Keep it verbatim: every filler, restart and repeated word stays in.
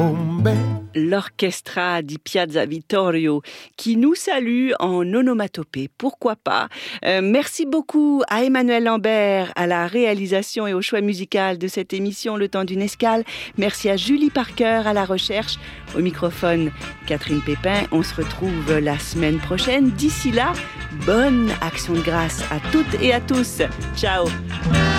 L'Orchestra di Piazza Vittorio qui nous salue en onomatopée, pourquoi pas. Euh, merci beaucoup à Emmanuel Lambert à la réalisation et au choix musical de cette émission Le Temps d'une escale. Merci à Julie Parker à la recherche. Au microphone, Catherine Pépin. On se retrouve la semaine prochaine. D'ici là, bonne action de grâce à toutes et à tous. Ciao.